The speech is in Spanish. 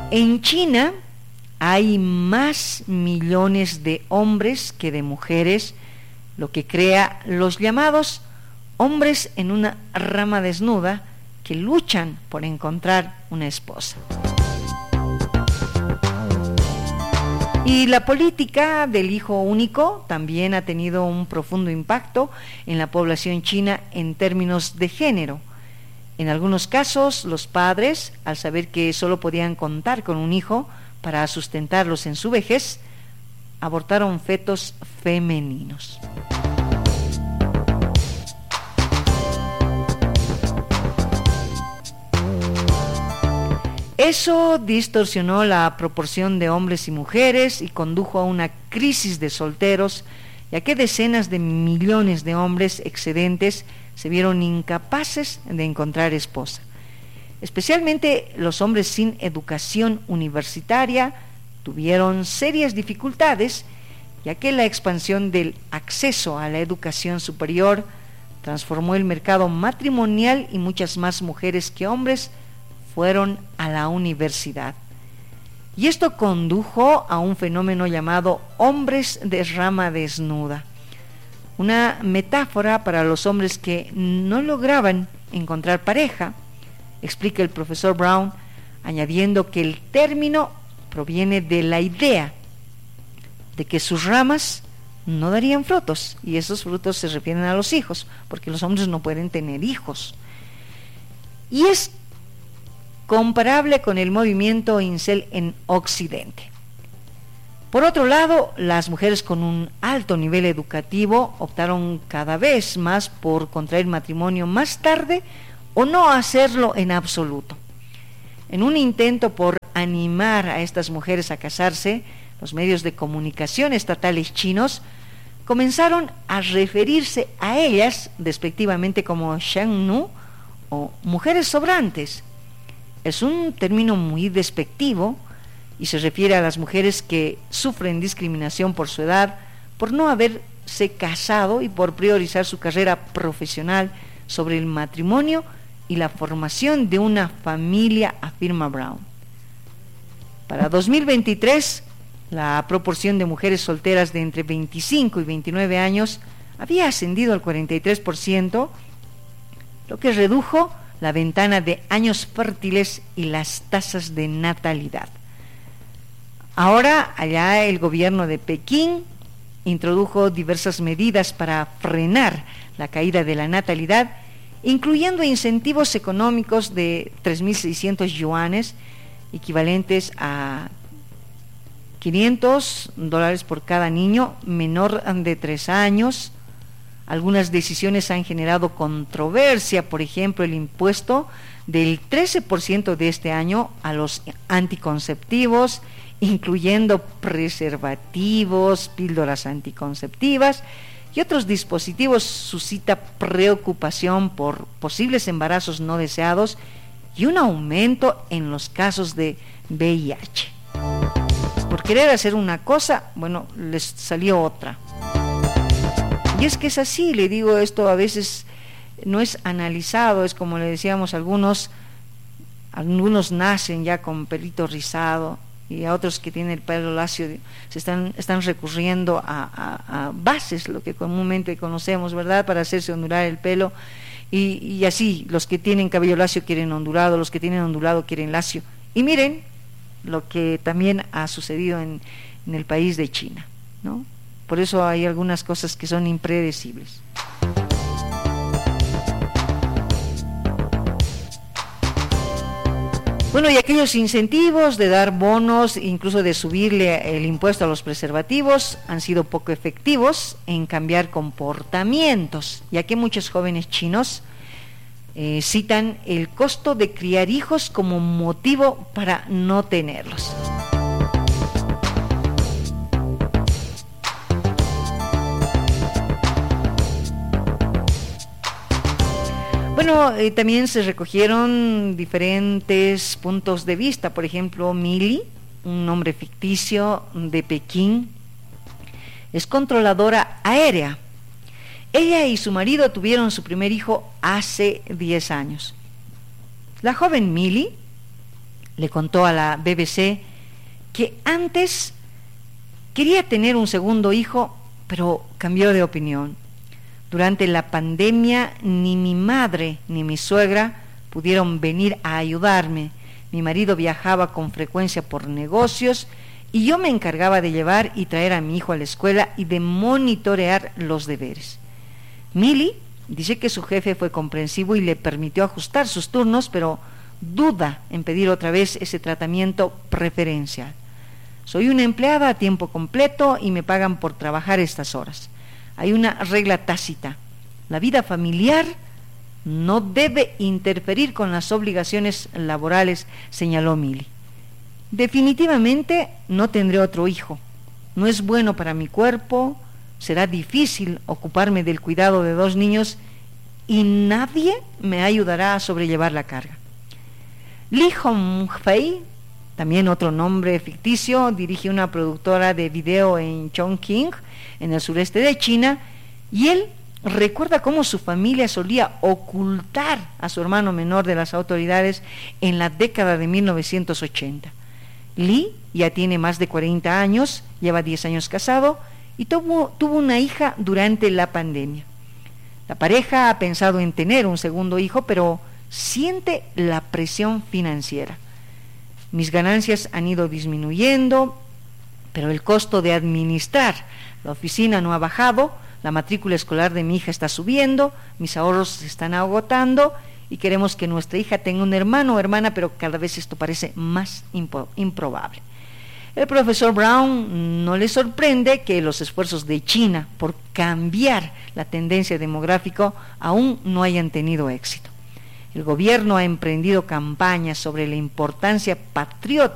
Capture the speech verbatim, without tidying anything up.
En China hay más millones de hombres que de mujeres, lo que crea los llamados hombres en una rama desnuda que luchan por encontrar una esposa. Y la política del hijo único también ha tenido un profundo impacto en la población china en términos de género. En algunos casos, los padres, al saber que solo podían contar con un hijo para sustentarlos en su vejez, abortaron fetos femeninos. Eso distorsionó la proporción de hombres y mujeres y condujo a una crisis de solteros, ya que decenas de millones de hombres excedentes se vieron incapaces de encontrar esposa. Especialmente los hombres sin educación universitaria tuvieron serias dificultades, ya que la expansión del acceso a la educación superior transformó el mercado matrimonial y muchas más mujeres que hombres fueron a la universidad. Y esto condujo a un fenómeno llamado hombres de rama desnuda, una metáfora para los hombres que no lograban encontrar pareja, explica el profesor Brown, añadiendo que el término proviene de la idea de que sus ramas no darían frutos, y esos frutos se refieren a los hijos, porque los hombres no pueden tener hijos. Y es comparable con el movimiento incel en Occidente. Por otro lado, las mujeres con un alto nivel educativo optaron cada vez más por contraer matrimonio más tarde o no hacerlo en absoluto. En un intento por animar a estas mujeres a casarse, los medios de comunicación estatales chinos comenzaron a referirse a ellas despectivamente como shangnu o mujeres sobrantes. Es un término muy despectivo y se refiere a las mujeres que sufren discriminación por su edad, por no haberse casado y por priorizar su carrera profesional sobre el matrimonio y la formación de una familia, afirma Brown. Para dos mil veintitrés, la proporción de mujeres solteras de entre veinticinco y veintinueve años había ascendido al cuarenta y tres por ciento, lo que redujo la ventana de años fértiles y las tasas de natalidad. Ahora, allá el gobierno de Pekín introdujo diversas medidas para frenar la caída de la natalidad, incluyendo incentivos económicos de tres mil seiscientos yuanes, equivalentes a quinientos dólares por cada niño menor de tres años. Algunas decisiones han generado controversia, por ejemplo, el impuesto del trece por ciento de este año a los anticonceptivos, incluyendo preservativos, píldoras anticonceptivas y otros dispositivos, suscita preocupación por posibles embarazos no deseados y un aumento en los casos de V I H. Por querer hacer una cosa, bueno, les salió otra. Y es que es así, le digo, esto a veces no es analizado, es como le decíamos, algunos, algunos nacen ya con pelito rizado y a otros que tienen el pelo lacio se están, están recurriendo a, a, a bases, lo que comúnmente conocemos, ¿verdad?, para hacerse ondular el pelo, y, y así, los que tienen cabello lacio quieren ondulado, los que tienen ondulado quieren lacio. Y miren lo que también ha sucedido en, en el país de China, ¿no? Por eso hay algunas cosas que son impredecibles. Bueno, y aquellos incentivos de dar bonos, incluso de subirle el impuesto a los preservativos, han sido poco efectivos en cambiar comportamientos, ya que muchos jóvenes chinos eh, citan el costo de criar hijos como motivo para no tenerlos. Bueno, eh, también se recogieron diferentes puntos de vista. Por ejemplo, Mili, un nombre ficticio de Pekín, es controladora aérea. Ella y su marido tuvieron su primer hijo hace diez años. La joven Mili Le contó a la B B C que antes quería tener un segundo hijo, pero cambió de opinión. Durante la pandemia ni mi madre ni mi suegra pudieron venir a ayudarme. Mi marido viajaba con frecuencia por negocios y yo me encargaba de llevar y traer a mi hijo a la escuela y de monitorear los deberes. Millie dice que su jefe fue comprensivo y le permitió ajustar sus turnos, pero duda en pedir otra vez ese tratamiento preferencial. Soy una empleada a tiempo completo y me pagan por trabajar estas horas. Hay una regla tácita: la vida familiar no debe interferir con las obligaciones laborales, señaló Millie. Definitivamente no tendré otro hijo. No es bueno para mi cuerpo, será difícil ocuparme del cuidado de dos niños y nadie me ayudará a sobrellevar la carga. Lee Hong-fei, también otro nombre ficticio, dirige una productora de video en Chongqing, en el sureste de China, y él recuerda cómo su familia solía ocultar a su hermano menor de las autoridades en la década de mil novecientos ochenta. Lee ya tiene más de cuarenta años, lleva diez años casado y tuvo, tuvo una hija durante la pandemia. La pareja ha pensado en tener un segundo hijo, pero siente la presión financiera. Mis ganancias han ido disminuyendo, pero el costo de administrar la oficina no ha bajado, la matrícula escolar de mi hija está subiendo, mis ahorros se están agotando y queremos que nuestra hija tenga un hermano o hermana, pero cada vez esto parece más impro- improbable. El profesor Brown no le sorprende que los esfuerzos de China por cambiar la tendencia demográfica aún no hayan tenido éxito. El gobierno ha emprendido campañas sobre la importancia patriótica